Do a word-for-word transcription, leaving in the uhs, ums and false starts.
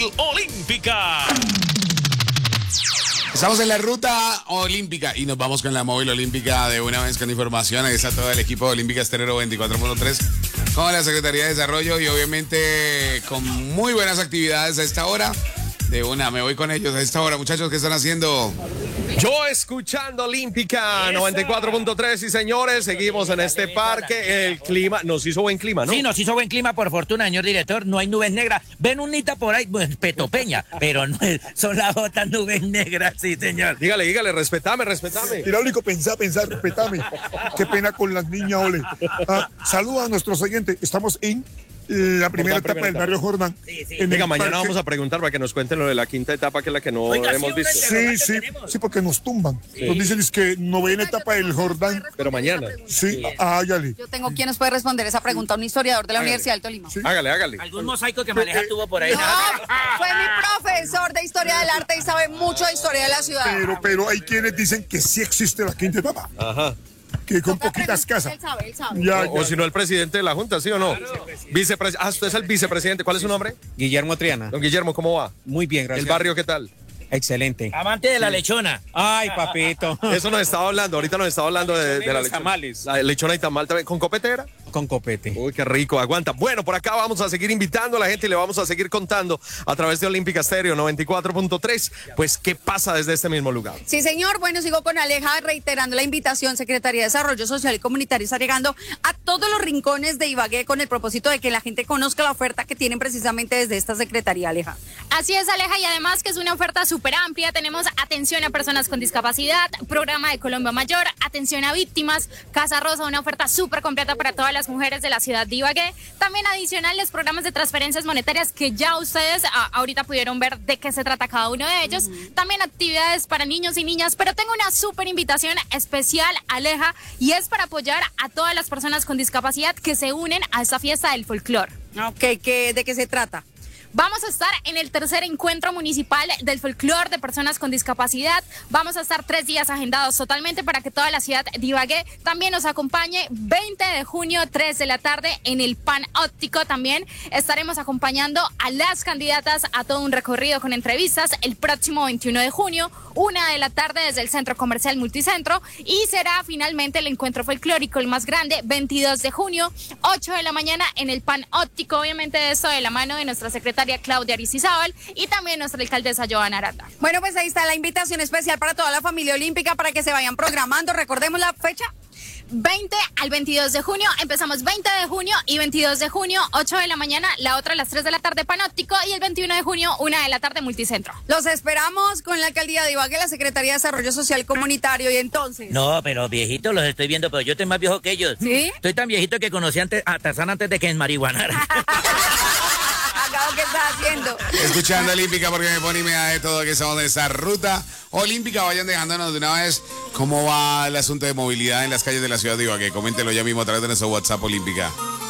Olímpica. Estamos en la ruta olímpica y nos vamos con la móvil olímpica de una vez con información. Ahí está todo el equipo de Olímpica Estéreo veinticuatro punto tres con la Secretaría de Desarrollo y obviamente con muy buenas actividades a esta hora. De una, me voy con ellos a esta hora. Muchachos, ¿qué están haciendo? Yo escuchando Olímpica noventa y cuatro punto tres y señores, seguimos en este parque. El clima, nos hizo buen clima, ¿no? Sí, nos hizo buen clima, por fortuna, señor director. No hay nubes negras. Ven un nita por ahí, pues, petopeña, pero no es- son las otras nubes negras, sí, señor. Dígale, dígale, respetame, respetame. Hidráulico, pensá, pensá, respetame. Qué pena con las niñas, ole. Ah, saluda a nuestros oyentes. Estamos en la primera Jordán, etapa primera del barrio Jordán. Sí, sí. En Venga, el mañana parque. vamos a preguntar para que nos cuenten lo de la quinta etapa, que es la que no Oiga, sí, hemos hombre, visto. pero- Sí, sí, sí, porque nos tumban. Nos dicen es que novena etapa del Jordán. Pero mañana. Sí, hágale. Yo tengo quien nos puede responder esa pregunta, un historiador de la Universidad del Tolima. Hágale, hágale. Algún mosaico que maneja tuvo por ahí. No, fue mi profesor de historia del arte y sabe mucho de historia de la ciudad. Pero, pero hay quienes dicen que sí existe la quinta etapa. Ajá. Que con Toca poquitas preguntar, casas. Él sabe, él sabe. Ya, O, o ya. si no, el presidente de la Junta, ¿sí o no? Vicepresidente. Ah, usted es el vicepresidente. ¿Cuál es su nombre? Guillermo Triana. Don Guillermo, ¿cómo va? Muy bien, gracias. ¿El barrio qué tal? Excelente. Amante de la lechona. Ay, papito. Eso nos estaba hablando, ahorita nos estaba hablando de, de la Los lechona. tamales. La lechona y tamal también. ¿Con copetera? Con copete. Uy, qué rico, aguanta. Bueno, por acá vamos a seguir invitando a la gente y le vamos a seguir contando a través de Olímpica Stereo noventa y cuatro punto tres, pues qué pasa desde este mismo lugar. Sí, señor. Bueno, sigo con Aleja reiterando la invitación. Secretaría de Desarrollo Social y Comunitario está llegando a todos los rincones de Ibagué con el propósito de que la gente conozca la oferta que tienen precisamente desde esta Secretaría, Aleja. Así es, Aleja, y además que es una oferta súper amplia. Tenemos atención a personas con discapacidad, programa de Colombia Mayor, atención a víctimas, Casa Rosa, una oferta súper completa para todas las mujeres de la ciudad de Ibagué. También adicionales programas de transferencias monetarias que ya ustedes a, ahorita pudieron ver de qué se trata cada uno de ellos. También actividades para niños y niñas, pero tengo una súper invitación especial, Aleja, y es para apoyar a todas las personas con discapacidad que se unen a esta fiesta del folclore. Ok, ¿qué, ¿de qué se trata? Vamos a estar en el tercer encuentro municipal del folclore de personas con discapacidad. Vamos a estar tres días agendados totalmente para que toda la ciudad de Ibagué también nos acompañe. veinte de junio, tres de la tarde, en el Pan Óptico también estaremos acompañando a las candidatas a todo un recorrido con entrevistas el próximo veintiuno de junio, una de la tarde desde el Centro Comercial Multicentro, y será finalmente el encuentro folclórico, el más grande, veintidós de junio, ocho de la mañana en el Pan Óptico. Obviamente esto de la mano de nuestra secretaria Claudia Aristizábal y también nuestra alcaldesa Joana Aranda. Bueno, pues ahí está la invitación especial para toda la familia olímpica para que se vayan programando. Recordemos la fecha. veinte al veintidós de junio, empezamos veinte de junio y veintidós de junio, ocho de la mañana, la otra a las tres de la tarde Panóptico y el veintiuno de junio, una de la tarde Multicentro. Los esperamos con la alcaldía de Ibagué, la Secretaría de Desarrollo Social Comunitario y entonces. No, pero viejitos los estoy viendo, pero yo estoy más viejo que ellos. ¿Sí? Estoy tan viejito que conocí antes, a Tarzán antes de que es marihuanara. Acabo, ¿qué estás haciendo? Escuchando Olímpica porque me pone y me da de todo que somos de esa ruta olímpica. Vayan dejándonos de una vez cómo va el asunto de movilidad en las calles de la ciudad de Ibagué. Coméntelo ya mismo a través de nuestro WhatsApp Olímpica.